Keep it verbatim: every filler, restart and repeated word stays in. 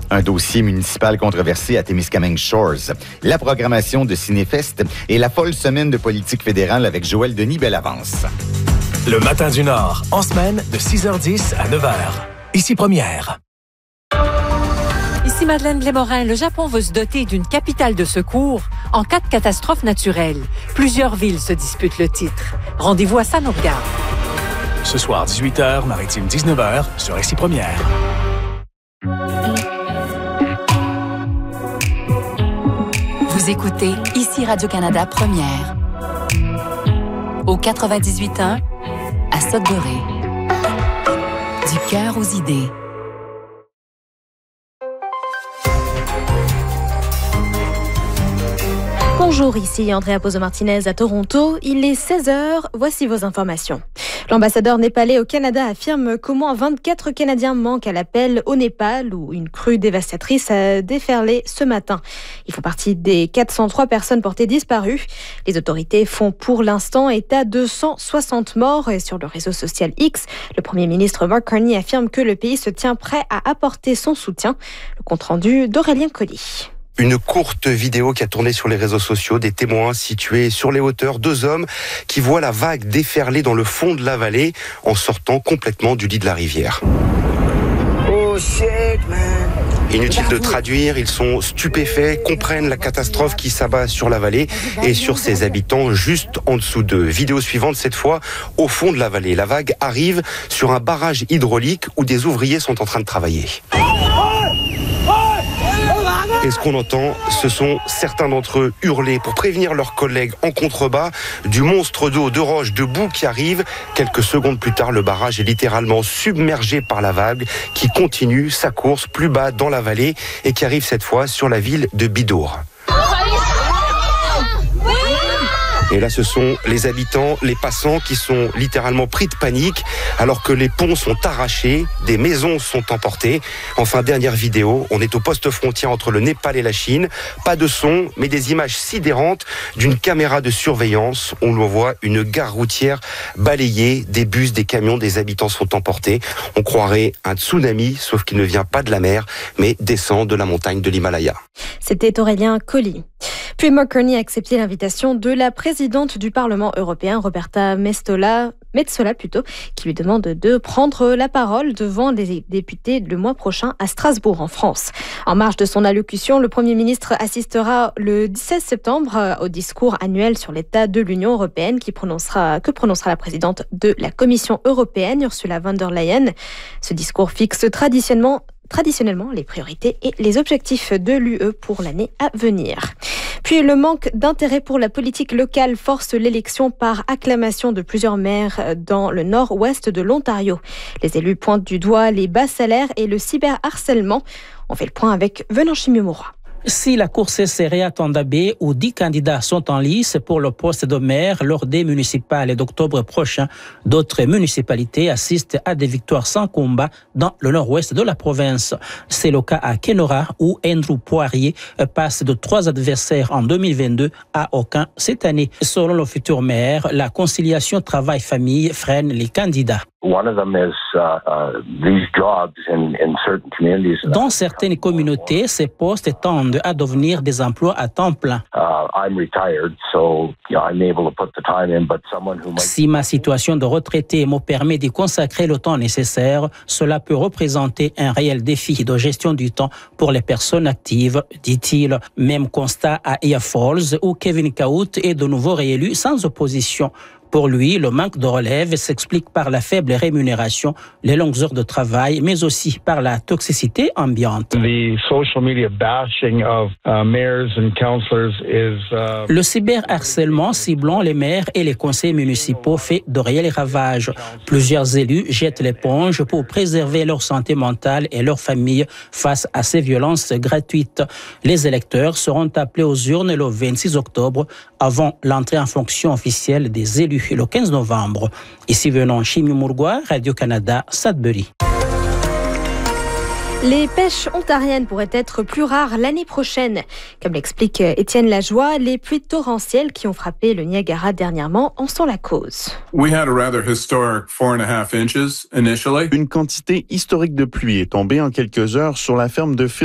Un dossier municipal controversé à Témiscamingue Shores. La programmation de Cinéfest et la folle semaine de politique fédérale avec Joël Denis Bellavance. Le Matin du Nord, en semaine de six heures dix à neuf heures. Ici Première. Ici Madeleine Lémorin. Le Japon veut se doter d'une capitale de secours en cas de catastrophe naturelle. Plusieurs villes se disputent le titre. Rendez-vous à Sanourgard. Ce soir, dix-huit heures, Maritime dix-neuf heures, sur Ici Première. Vous écoutez Ici Radio-Canada Première. Au quatre-vingt-dix-huit ans, à Sudbury. Du cœur aux idées. Bonjour, ici Andrea Pozo-Martinez à Toronto. Il est seize heures, voici vos informations. L'ambassadeur népalais au Canada affirme qu'au moins vingt-quatre Canadiens manquent à l'appel au Népal où une crue dévastatrice a déferlé ce matin. Ils font partie des quatre cent trois personnes portées disparues. Les autorités font pour l'instant état de cent soixante morts et sur le réseau social X, le Premier ministre Mark Carney affirme que le pays se tient prêt à apporter son soutien. Le compte-rendu d'Aurélien Colly. Une courte vidéo qui a tourné sur les réseaux sociaux, des témoins situés sur les hauteurs, deux hommes qui voient la vague déferler dans le fond de la vallée en sortant complètement du lit de la rivière. Oh shit, man. Inutile de traduire, ils sont stupéfaits, comprennent la catastrophe qui s'abat sur la vallée et sur ses habitants juste en dessous d'eux. Vidéo suivante, cette fois, au fond de la vallée. La vague arrive sur un barrage hydraulique où des ouvriers sont en train de travailler. Et ce qu'on entend, ce sont certains d'entre eux hurler pour prévenir leurs collègues en contrebas du monstre d'eau, de roches, de boue qui arrive. Quelques secondes plus tard, le barrage est littéralement submergé par la vague qui continue sa course plus bas dans la vallée et qui arrive cette fois sur la ville de Bidour. Et là, ce sont les habitants, les passants qui sont littéralement pris de panique alors que les ponts sont arrachés, des maisons sont emportées. Enfin, dernière vidéo, on est au poste frontière entre le Népal et la Chine. Pas de son, mais des images sidérantes d'une caméra de surveillance. On voit une gare routière balayée, des bus, des camions, des habitants sont emportés. On croirait un tsunami, sauf qu'il ne vient pas de la mer, mais descend de la montagne de l'Himalaya. C'était Aurélien Colly. Puis Mark Carney a accepté l'invitation de la présidente du Parlement européen, Roberta Metsola, Metsola plutôt, qui lui demande de prendre la parole devant les députés le mois prochain à Strasbourg, en France. En marge de son allocution, le Premier ministre assistera le seize septembre au discours annuel sur l'état de l'Union européenne qui prononcera, que prononcera la présidente de la Commission européenne, Ursula von der Leyen. Ce discours fixe traditionnellement traditionnellement les priorités et les objectifs de l'U E pour l'année à venir. Puis le manque d'intérêt pour la politique locale force l'élection par acclamation de plusieurs maires dans le nord-ouest de l'Ontario. Les élus pointent du doigt les bas salaires et le cyberharcèlement. On fait le point avec Venant Chimumura. Si la course est serrée à Thunder Bay, où dix candidats sont en lice pour le poste de maire lors des municipales d'octobre prochain, d'autres municipalités assistent à des victoires sans combat dans le nord-ouest de la province. C'est le cas à Kenora, où Andrew Poirier passe de trois adversaires en deux mille vingt-deux à aucun cette année. Selon le futur maire, la conciliation travail-famille freine les candidats. Dans certaines communautés, ces postes tendent à devenir des emplois à temps plein. Si ma situation de retraité me permet d'y consacrer le temps nécessaire, cela peut représenter un réel défi de gestion du temps pour les personnes actives, dit-il. Même constat à Air Falls, où Kevin Kaut est de nouveau réélu sans opposition. Pour lui, le manque de relève s'explique par la faible rémunération, les longues heures de travail, mais aussi par la toxicité ambiante. The social media bashing of uh, mayors and councillors is, uh... Le cyberharcèlement ciblant les maires et les conseils municipaux fait de réels ravages. Plusieurs élus jettent l'éponge pour préserver leur santé mentale et leur famille face à ces violences gratuites. Les électeurs seront appelés aux urnes le vingt-six octobre avant l'entrée en fonction officielle des élus le quinze novembre. Ici venant Chimumurgua, Radio-Canada, Sudbury. Les pêches ontariennes pourraient être plus rares l'année prochaine. Comme l'explique Étienne Lajoie, les pluies torrentielles qui ont frappé le Niagara dernièrement en sont la cause. Une quantité historique de pluie est tombée en quelques heures sur la ferme de Phil